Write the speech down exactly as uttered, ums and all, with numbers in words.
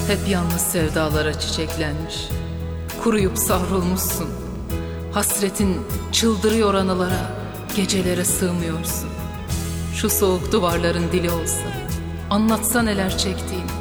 Hep yalnız sevdalara çiçeklenmiş, kuruyup savrulmuşsun. Hasretin çıldırıyor anılara, gecelere sığmıyorsun. Şu soğuk duvarların dili olsa, anlatsa neler çektiğini.